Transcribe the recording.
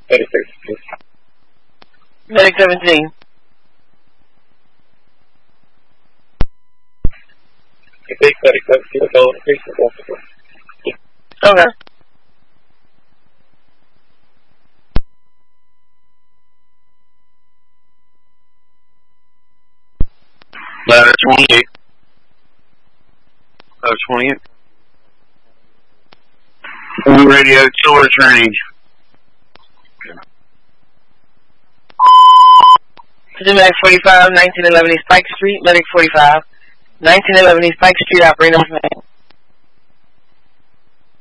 Medic 17. Okay. Ladder 28. Ladder 28. On radio, chiller training. Medic 45, 1911 East Pike Street. Medic 45, 1911 East Pike Street, operating on command.